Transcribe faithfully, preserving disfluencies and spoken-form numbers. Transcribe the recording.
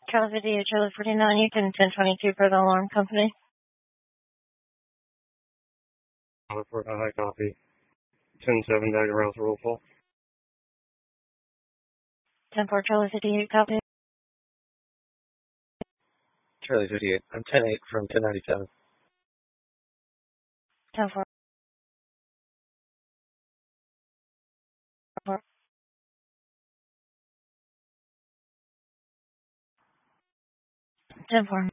Charlie Video, Charlie forty-nine, you can ten twenty-two for the alarm company. For a high copy. ten seven Dagger Rouse roll call. ten four, Charlie fifty-eight, copy. Charlie fifty-eight, I'm ten eight from ten ninety-seven. ten four. ten four.